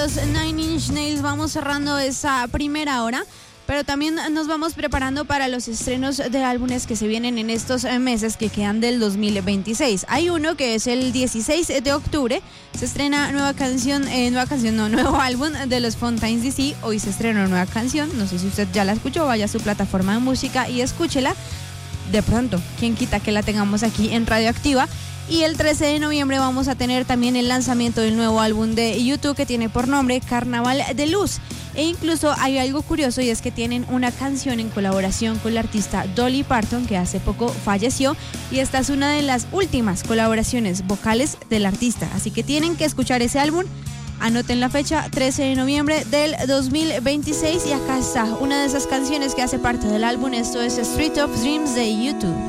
Los Nine Inch Nails vamos cerrando esa primera hora, pero también nos vamos preparando para los estrenos de álbumes que se vienen en estos meses que quedan del 2026. Hay uno que es el 16 de octubre, se estrena nuevo álbum de los Fontaines DC. Hoy se estrena una nueva canción, no sé si usted ya la escuchó, vaya a su plataforma de música y escúchela. De pronto, quién quita que la tengamos aquí en Radioactiva. Y el 13 de noviembre vamos a tener también el lanzamiento del nuevo álbum de U2 que tiene por nombre Carnaval de Luz. E incluso hay algo curioso y es que tienen una canción en colaboración con la artista Dolly Parton, que hace poco falleció, y esta es una de las últimas colaboraciones vocales del artista. Así que tienen que escuchar ese álbum. Anoten la fecha, 13 de noviembre del 2026, y acá está una de esas canciones que hace parte del álbum. Esto es Street of Dreams de U2.